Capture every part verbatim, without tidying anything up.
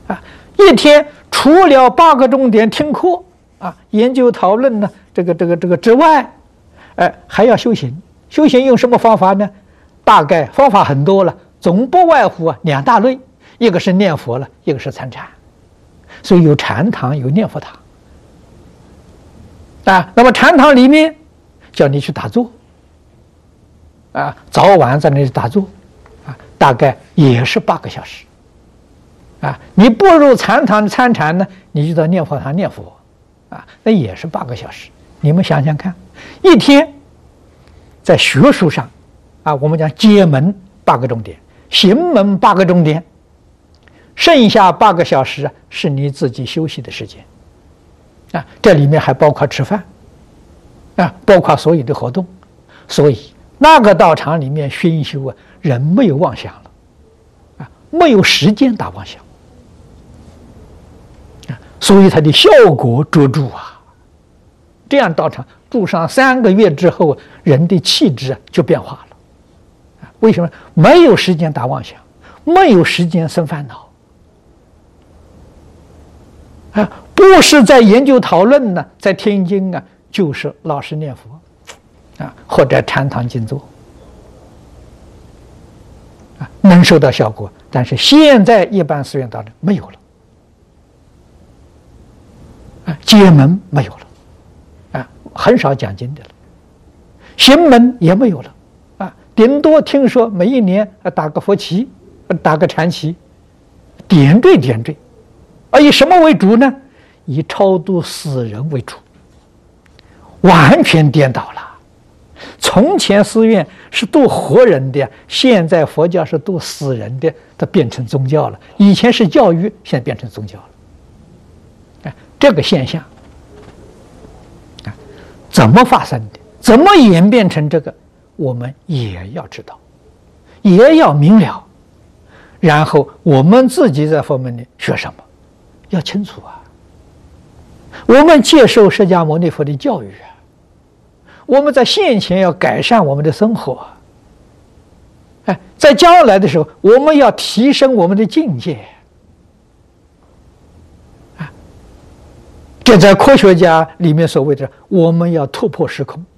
啊，一天除了八个钟点听课啊、研究讨论呢，这个这个这个之外，哎，还要修行。修行用什么方法呢？大概方法很多了，总不外乎啊两大类，一个是念佛了，一个是参禅。所以有禅堂，有念佛堂。啊，那么禅堂里面叫你去打坐，啊，早晚在那里打坐，啊，大概也是八个小时。啊，你步入禅堂参禅呢，你就到念佛堂念佛，啊，那也是八个小时。你们想想看，一天在学术上，啊，我们讲解门八个钟点，行门八个钟点，剩下八个小时是你自己休息的时间。啊，这里面还包括吃饭，啊，包括所有的活动，所以那个道场里面熏修啊，人没有妄想了，啊，没有时间打妄想，啊，所以它的效果卓著啊。这样道场住上三个月之后，人的气质就变化了，啊，为什么？没有时间打妄想，没有时间生烦恼。啊，不是在研究讨论呢，在听经啊，就是老实念佛，啊，或者禅堂静坐，啊，能收到效果。但是现在一般寺院道场没有了，啊，解门没有了，啊，很少讲经的了，行门也没有了，啊，顶多听说每一年打个佛旗，打个禅旗，点缀点缀。而以什么为主呢？以超度死人为主，完全颠倒了。从前寺院是度活人的，现在佛教是度死人的，它变成宗教了。以前是教育，现在变成宗教了。哎，这个现象，啊，怎么发生的？怎么演变成这个？我们也要知道，也要明了。然后我们自己在方面里学什么？要清楚啊！我们接受释迦牟尼佛的教育啊，我们在现前要改善我们的生活，哎，在将来的时候，我们要提升我们的境界啊！这在科学家里面所谓的，我们要突破时空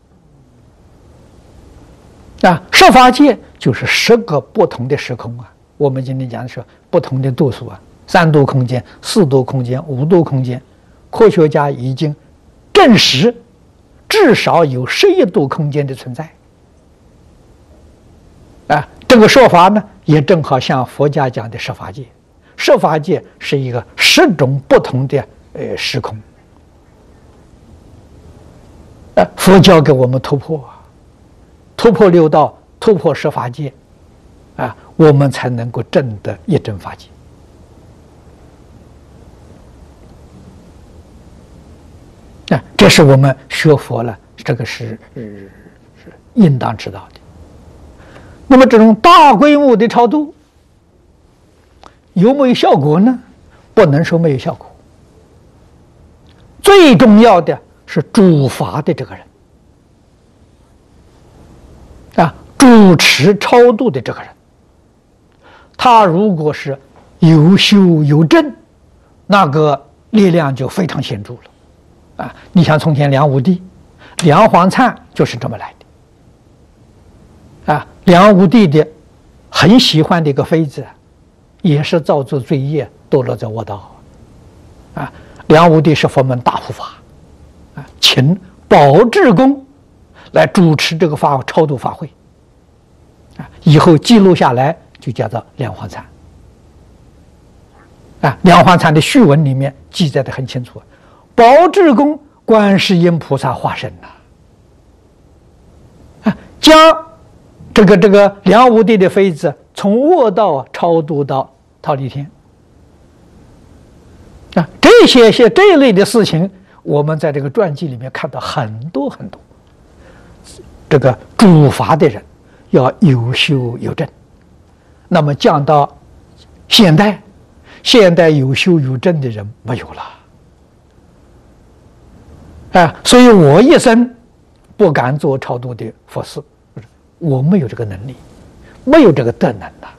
啊！十法界就是十个不同的时空啊！我们今天讲的是不同的度数啊。三度空间、四度空间、五度空间，科学家已经证实，至少有十一度空间的存在。啊，这个说法呢，也正好像佛家讲的十法界。十法界是一个十种不同的呃时空。啊，佛教给我们突破，突破六道，突破十法界，啊，我们才能够证得一真法界。啊，这是我们学佛了，这个是是应当知道的。那么这种大规模的超度有没有效果呢？不能说没有效果。最重要的是主法的这个人，啊，主持超度的这个人，他如果是有修有证，那个力量就非常显著了。啊，你像从前梁武帝、梁皇粲就是这么来的。啊，梁武帝的很喜欢的一个妃子，也是造作罪业，堕落在卧道。啊，梁武帝是佛门大护法，啊，请宝志公来主持这个法超度法会。啊，以后记录下来就叫做梁皇粲。啊，梁皇粲的序文里面记载的很清楚。宝志公观世音菩萨化身呐，啊，将这个这个梁武帝的妃子从卧道超度到忉利天，啊，这些些这一类的事情，我们在这个传记里面看到很多很多。这个主法的人要有修有证，那么降到现代，现代有修有证的人没有了。啊，所以我一生不敢做超度的佛事，我没有这个能力，没有这个德能呐。